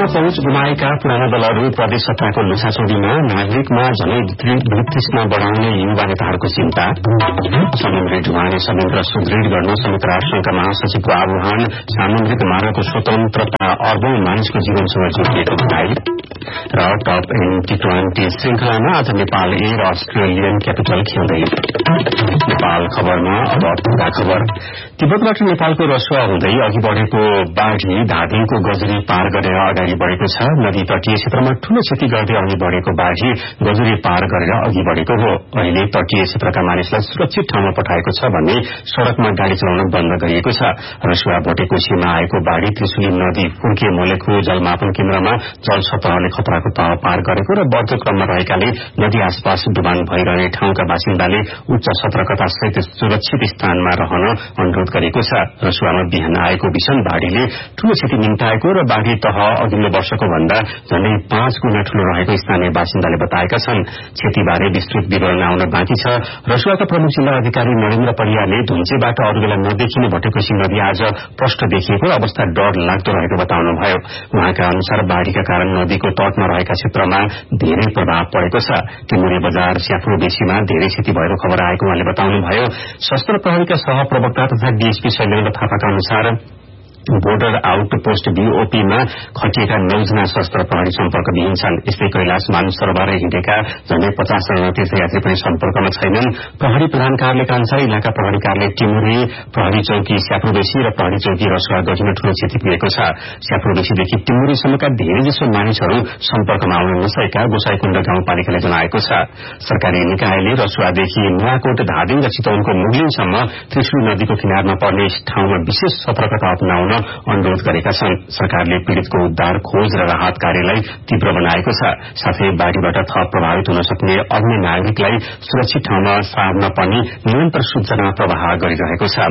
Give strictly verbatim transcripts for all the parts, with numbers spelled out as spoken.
सरकारमा पहुँच गुमाएका पुराना दलहरू प्रदेश सत्ताको लुछाचोरीमा नागरिकमा झनै वितृष्णा बढ़ाउने युवा नेताहरूको चिन्ता। समुद्री ढुवानी समुद्र सुदृढ़ गर्न संयुक्त राष्ट्रसंघका महासचिवको आह्वान। सामुद्रिक मार्गको स्वतन्त्रता अर्बौं मानिसको जीवनसँग जोडिएको बताए। र टप एन टी ट्वेन्टी श्रृंखलामा आज नेपाल ए र अस्ट्रेलियन क्यापिटल खेल्दै। नेपाल खबरमा अब पूरा खबर। तिब्बतबाट नेपालको रसुवा हुँदै अघि बढ़ेको बाढ़ी धादिङको गजुरी पार गरेर अगाडि बढ़ेको छ। नदी तटीय क्षेत्रमा ठूलो क्षति गर्दै अघि बढ़ेको बाढ़ी गजुरी पार गरेर अघि बढ़ेको हो। अहिले तटीय क्षेत्रका मानिसलाई सुरक्षित ठाउँमा पठाएको छ भने सड़कमा गाड़ी चलाउन बन्द गरिएको छ। रसुवा भटेकोसीमा आएको बाढ़ी त्रिशुली नदी फुर्के मोलेखो जलमापन केन्द्रमा जल सतहले खतराको तह पार गरेको र बढ्दो क्रममा रहेकाले नदी आसपास डुबान भइरहने ठाउँका बासिन्दाले उच्च सतर्कता सहित सुरक्षित स्थानमा रहन अनुरोध गरेको छ। रसुवामा बिहान आएको भीषण बाढ़ीले ठूलो क्षति निम्ताएको र बाढ़ी तह अघिल्लो वर्षको भन्दा झण्डै पाँच गुणा ठूलो रहेको स्थानीय बासिन्दाले बताएका छन्। क्षतिबारे विस्तृत विवरण आउन बाँकी छ। रसुवाका प्रमुख जिल्ला अधिकारी नरेन्द्र परियारले धुन्चेबाट अरू बेला नदेखिने भटेकोसी नदी आज प्रष्ट देखिएको र अवस्था डर लाग्दो रहेको बताउनुभयो। उहाँका अनुसार बाढ़ीका कारण नदीको तटमा रहेका क्षेत्रमा धेरै प्रभाव परेको छ। टिमुरे बजार स्याफ्रो बेसीमा धेरै क्षति भएको खबर आएको उहाँले बताउनुभयो। सशस्त्र प्रहरीका सहप्रवक्ता तथा डीएसपी शैलेन्द्र थापाका अनुसार बोर्डर आउटपोस्ट बीओपीमा खटिएका नौजना सशस्त्र प्रहरी सम्पर्कविहीन छन्। यस्तै कैलाश मानस सरोवर हिँडेका झण्डै पचास जना तीर्थयात्री पनि सम्पर्कमा छैनन्। प्रहरी प्रधान कार्यालयका अनुसार इलाका प्रहरी कार्यालय टिमुरे, प्रहरी चौकी स्याफ्रोबेसी र प्रहरी चौकी रसुवा गजुमा ठूलो क्षति पुगेको छ। स्याफ्रोबेसीदेखि टिमुरेसम्मका धेरैजसो मानिसहरू सम्पर्कमा आउन नसकेका गोसाईकुण्ड गाउँपालिकाले जनाएको छ। सरकारी निकायले रसुवादेखि नुवाकोट, धादिङ र चितवनको मुगलिनसम्म त्रिशुली नदीको किनारमा पर्ने ठाउँमा विशेष सतर्कता अपनाउन अनुरोध गरेका छन्। सरकारले पीड़ितको उद्धार, खोज र राहत कार्यलाई तीव्र बनाएको छ। साथै बाढ़ीबाट थप प्रभावित हुन सक्ने अन्य नागरिकलाई सुरक्षित ठाउँमा सार्न पनि निरन्तर सूचना प्रवाह गरिरहेको छ।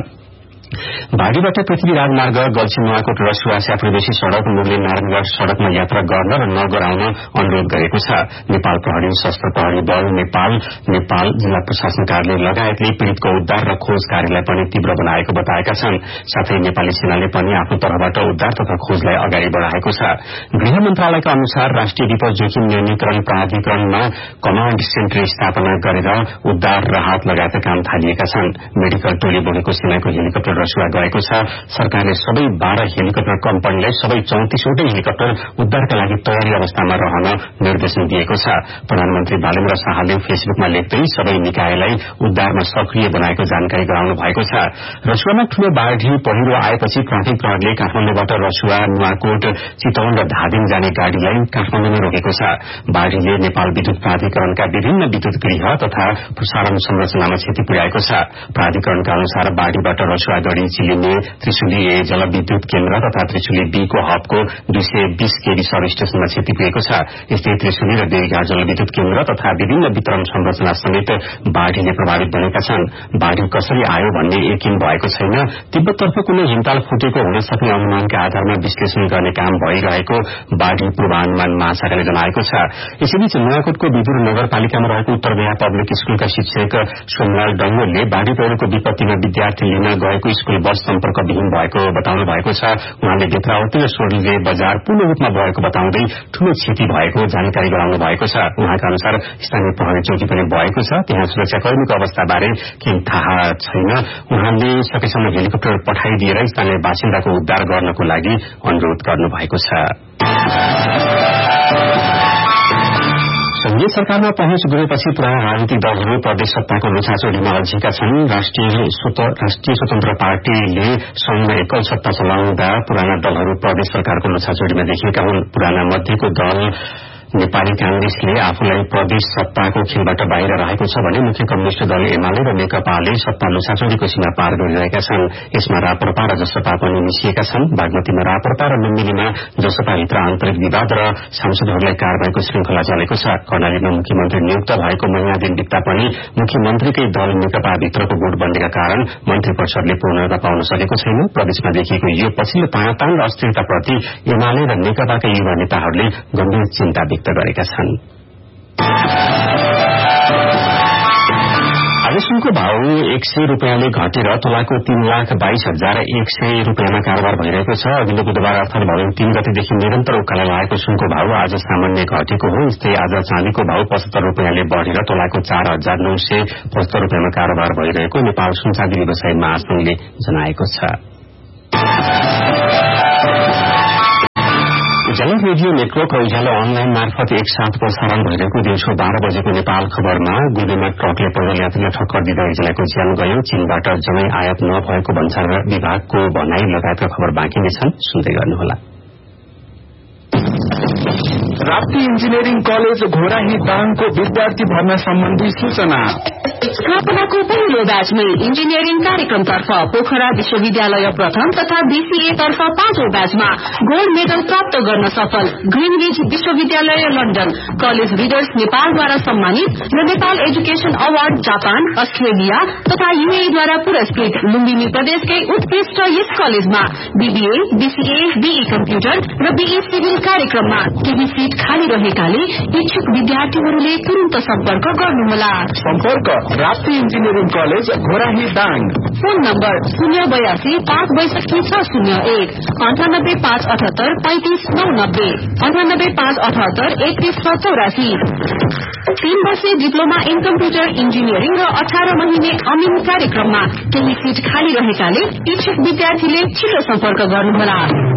बाढ़ीबाट पृथ्वी राजमार्ग गल्छी नुवाकोट रसुवा स्याफ्रोबेसी सड़क मुगलिन नारायणगढ़ सड़कमा यात्रा गर्न र नगराउन अनुरोध गरेको छ। नेपाल प्रहरी, सशस्त्र प्रहरी बल नेपाल, नेपाल जिल्ला प्रशासन कार्यालय लगायतले पीड़ितको उद्धार र खोज कार्यलाई पनि तीव्र बनाएको बताएका छन्। साथै नेपाली सेनाले पनि आफ्नो तर्फबाट उद्धार तथा खोजलाई अगाडि बढ़ाएको छ। गृह मन्त्रालयका अनुसार राष्ट्रिय विपद जोखिम न्यूनीकरण प्राधिकरणमा कमाण्ड सेन्टर स्थापना गरेर उद्धार, राहत लगायतका काम थालिएका छन्। मेडिकल टोली बोकेको सेनाको हेलिकप्टर रसुवा गएको छ। सरकारले सबै बाह्र हेलिकप्टर कम्पनीलाई सबै चौतिसवटै हेलिकप्टर उद्धारका लागि तयारी अवस्थामा रहन निर्देशन दिएको छ। प्रधानमन्त्री बालेन्द्र शाहले फेसबुकमा लेख्दै सबै निकायलाई उद्धारमा सक्रिय बनाएको जानकारी गराउनु भएको छ। रसुवामा ठूलो बाढ़ी पहिरो आएपछि ट्राफिक प्रहरीले काठमाडौँबाट रसुवा, नुवाकोट, चितवन र धादिङ जाने गाड़ीलाई काठमाडौँमा रोकेको छ। बाढ़ीले नेपाल विद्युत प्राधिकरणका विभिन्न विद्युत गृह तथा प्रसारण संरचनामा क्षति पुर्याएको छ। प्राधिकरणका अनुसार बाढ़ीबाट रसुवा गढ़ी चिलिने त्रिशुली ए जलविद्युत केन्द्र तथा त्रिशुली बी को हबको दुई सय बीस केवी सब स्टेशनमा क्षति पुगेको छ। यस्तै त्रिशुली र देवीघाट जलविद्युत केन्द्र तथा विभिन्न वितरण संरचना समेत बाढ़ीले प्रभावित बनेका छन्। बाढ़ी कसरी आयो भन्ने यकिन भएको छैन। तिब्बततर्फ कुनै हिमताल फुटेको हुन सक्ने अनुमानका आधारमा विश्लेषण गर्ने काम भइरहेको बाढ़ी पूर्वानुमान महाशाखाले जनाएको छ। यसैबीच नुवाकोटको विदुर नगरपालिकामा रहेको उत्तर बया पब्लिक स्कूलका शिक्षक सोमलाल डंगोलले बाढ़ी पहिरोको विपत्तिमा विद्यार्थी लिन गएको स्कूल बस सम्पर्कविहीन भएको बताउनु भएको छ। उहाँले बेत्रावती र सोर्ले बजार पूर्ण रूपमा भएको बताउँदै ठूलो क्षति भएको जानकारी गराउनु भएको छ। उहाँका अनुसार स्थानीय प्रहरी चौकी पनि भएको छ। त्यहाँ सुरक्षाकर्मीको अवस्थाबारे केही थाहा छैन। उहाँले सकेसम्म हेलिकप्टर पठाइदिएर स्थानीय बासिन्दाको उद्धार गर्नको लागि अनुरोध गर्नु भएको छ। संघीय सरकारमा पहुँच गएपछि पुराना राजनीतिक दलहरू प्रदेश सत्ताको लुछाचोरीमा अल्झेका छन्। राष्ट्रिय स्वतन्त्र पार्टीले संघमा एकल सत्ता चलाउँदा पुराना दलहरू प्रदेश सरकारको लुछाचोरीमा देखिएका हुन्। पुराना मध्येको दल नेपाली कांग्रेसले आफूलाई प्रदेश सत्ताको खेलबाट बाहिर रहेको छ भने मुख्य कम्युनिष्ट दल एमाले र नेकपाले सत्ता लुछाचोरीको सीमा पार गरिरहेका छन्। यसमा राप्रपा र जसपा पनि मिसिएका छन्। बागमतीमा राप्रपा र लुम्बिनीमा जसपाभित्र आन्तरिक विवाद र सांसदहरूलाई कारबाहीको श्रृंखला चलेको छ। कर्णालीमा मुख्यमन्त्री नियुक्त भएको महिना दिन बित्दा पनि मुख्यमन्त्रीकै दल नेकपाभित्रको गुटबन्दीका कारण मन्त्री परिषदले पूर्णता पाउन सकेको छैन। प्रदेशमा देखिएको यो पछिल्लो तानातान र अस्थिरताप्रति एमाले र नेकपाका युवा नेताहरूले गम्भीर चिन्ता व्यक्त गरेका छन्। कालो सुनको भाव एक सय रूपियाँले घटेर तोलाको तीन लाख बाइस हजार एक सय रूपियाँमा कारोबार भइरहेको छ। अघिल्लो बुधबार अर्थात भदौ तीन गतेदेखि निरन्तर उकालो लागेको सुनको भाव आज सामान्य घटेको हो। यस्तै आज चाँदीको भाव पचहत्तर रूपियाँले बढ़ेर तोलाको चार हजार नौ सय पचहत्तर रूपियाँमा कारोबार भइरहेको नेपाल सुन चाँदी व्यवसायी महासंघले जनाएको छ। उज्यालो रेडियो नेटवर्क र उज्यालो अनलाइन मार्फत एकसाथ प्रसारण भइरहेको दिउँसो बाह्र बजेको नेपाल खबरमा गुल्मीमा ट्रकले पैदल यात्रीलाई ठक्कर दिँदा एकजनाको ज्यान गयो। चीनबाट जमै आयात नभएको भन्सार विभागको भनाई लगायतका खबर बाँकी नै छन्, सुन्दै गर्नुहोला। राप्ती इन्जिनियरिङ कलेज घोराही दाङको विद्यार्थी भर्ना सम्बन्धी सूचना। स्थापनाको पहिलो ब्याचमै इन्जिनियरिङ कार्यक्रमतर्फ पोखरा विश्वविद्यालय प्रथम तथा बीसीए तर्फ पाँचौं ब्याचमा गोल्ड मेडल प्राप्त गर्न सफल ग्रीनविच विश्वविद्यालय लन्डन कलेज रिडर्स नेपालद्वारा सम्मानित र Nepal education award Japan, Australia तथा यूएईद्वारा पुरस्कृत लुम्बिनी प्रदेशकै उत्कृष्ट यस कलेजमा बीबीए, बीसीए, बीई कम्प्युटर र बीई सिभिल कार्यक्रममा केही सीट खाली रहेकाले इच्छुक विद्यार्थीहरूले तुरन्त सम्पर्क गर्नुहोला। सम्पर्क Rapti engineering college Ghorahi Dang. Phone number शून्य बयासी पाँच बैसठी छ शून्य एक अन्ठानब्बे पाँच अठहत्तर पैंतिस नौ नब्बे अन्ठानब्बे पाँच अठहत्तर एकतीस छ चौरासी। तीन वर्षे डिप्लोमा इन कम्प्युटर इन्जिनियरिङ र अठार महिने अमिन कार्यक्रममा केही सीट खाली रहेकाले इच्छुक विद्यार्थीले छिटो सम्पर्क गर्नुहोला।